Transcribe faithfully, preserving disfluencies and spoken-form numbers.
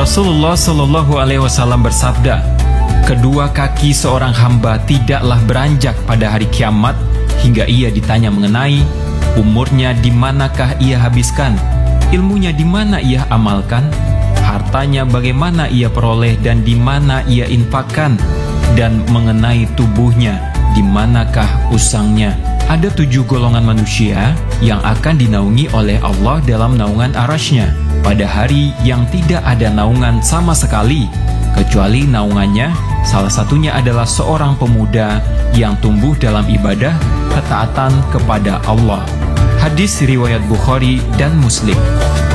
Rasulullah Shallallahu Alaihi Wasallam bersabda, kedua kaki seorang hamba tidaklah beranjak pada hari kiamat hingga ia ditanya mengenai umurnya di manakah ia habiskan, ilmunya di mana ia amalkan, hartanya bagaimana ia peroleh dan di mana ia infakkan, dan mengenai tubuhnya di manakah usangnya. Ada tujuh golongan manusia yang akan dinaungi oleh Allah dalam naungan arasy-Nya pada hari yang tidak ada naungan sama sekali kecuali naungannya. Salah satunya adalah seorang pemuda yang tumbuh dalam ibadah ketaatan kepada Allah. Hadis riwayat Bukhari dan Muslim.